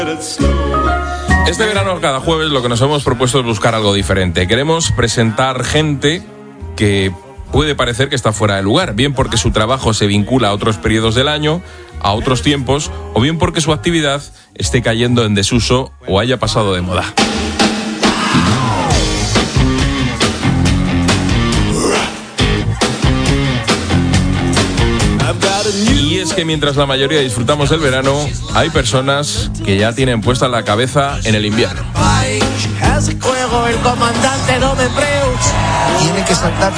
Este verano, cada jueves, lo que nos hemos propuesto es buscar algo diferente. Queremos presentar gente que puede parecer que está fuera de lugar, bien porque su trabajo se vincula a otros periodos del año, a otros tiempos, o bien porque su actividad esté cayendo en desuso o haya pasado de moda. Y es que mientras la mayoría disfrutamos del verano, hay personas que ya tienen puesta la cabeza en el invierno. Juego el comandante Dome Preux. Tiene que saltar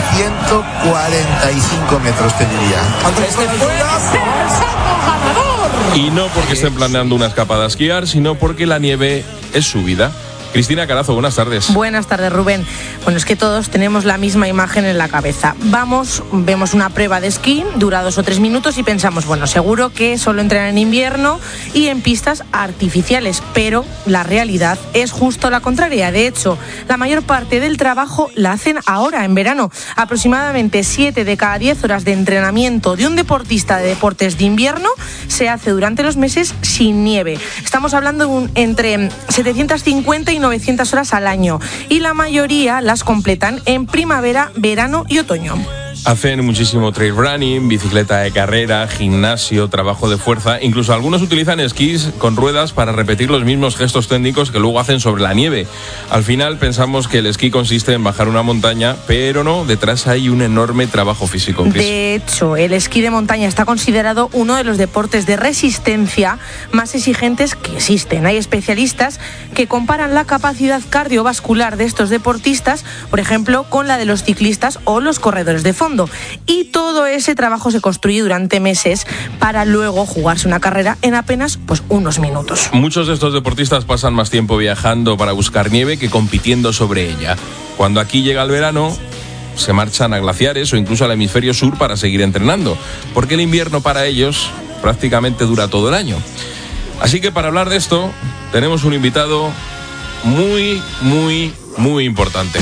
145 metros, te diría. Este puede ser el salto ganador. Y no porque estén planeando una escapada a esquiar, sino porque la nieve es su vida. Cristina Carazo, buenas tardes. Buenas tardes, Rubén. Bueno, es que todos tenemos la misma imagen en la cabeza. Vemos una prueba de esquí, dura 2 o 3 minutos y pensamos, bueno, seguro que solo entrenan en invierno y en pistas artificiales, pero la realidad es justo la contraria. De hecho, la mayor parte del trabajo la hacen ahora, en verano. Aproximadamente 7 de cada 10 horas de entrenamiento de un deportista de deportes de invierno se hace durante los meses sin nieve. Estamos hablando de entre 750 y 900 horas al año, y la mayoría las completan en primavera, verano y otoño. Hacen muchísimo trail running, bicicleta de carrera, gimnasio, trabajo de fuerza. Incluso algunos utilizan esquís con ruedas para repetir los mismos gestos técnicos que luego hacen sobre la nieve. Al final pensamos que el esquí consiste en bajar una montaña, pero no, detrás hay un enorme trabajo físico. De hecho, el esquí de montaña está considerado uno de los deportes de resistencia más exigentes que existen. Hay especialistas que comparan la capacidad cardiovascular de estos deportistas, por ejemplo, con la de los ciclistas o los corredores de fondo. Y todo ese trabajo se construye durante meses para luego jugarse una carrera en apenas unos minutos. Muchos de estos deportistas pasan más tiempo viajando para buscar nieve que compitiendo sobre ella. Cuando aquí llega el verano, se marchan a glaciares o incluso al hemisferio sur para seguir entrenando, porque el invierno para ellos prácticamente dura todo el año. Así que para hablar de esto, tenemos un invitado muy, muy, muy importante.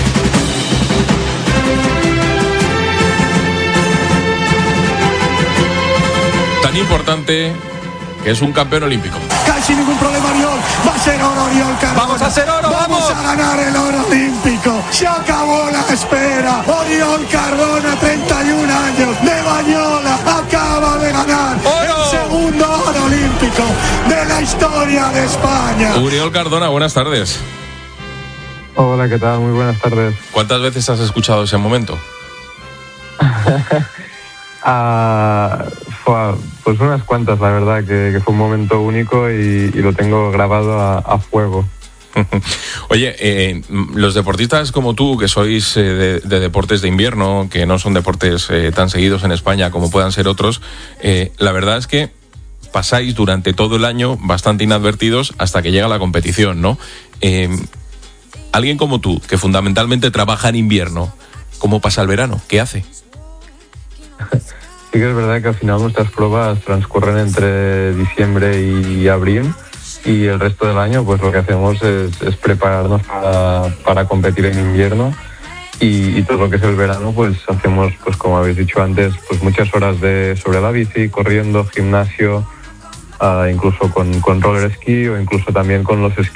Tan importante que es un campeón olímpico. Casi ningún problema, Oriol. Va a ser oro, Oriol Cardona. Vamos a hacer oro, vamos a ganar el oro olímpico. Se acabó la espera. Oriol Cardona, 31 años, de Bañola, acaba de ganar ¡Oro! El segundo oro olímpico de la historia de España. Oriol Cardona, buenas tardes. Hola, ¿qué tal? Muy buenas tardes. ¿Cuántas veces has escuchado ese momento? Pues unas cuantas, la verdad, que fue un momento único y lo tengo grabado a fuego. Oye, los deportistas como tú, que sois de deportes de invierno, que no son deportes tan seguidos en España como puedan ser otros, la verdad es que pasáis durante todo el año bastante inadvertidos hasta que llega la competición, ¿no? Alguien como tú, que fundamentalmente trabaja en invierno, ¿cómo pasa el verano? ¿Qué hace? Sí que es verdad que al final nuestras pruebas transcurren entre diciembre y abril, y el resto del año pues lo que hacemos es prepararnos para competir en invierno, y todo lo que es el verano pues hacemos, pues como habéis dicho antes, pues muchas horas sobre la bici, corriendo, gimnasio, incluso con roller esquí o incluso también con los esquís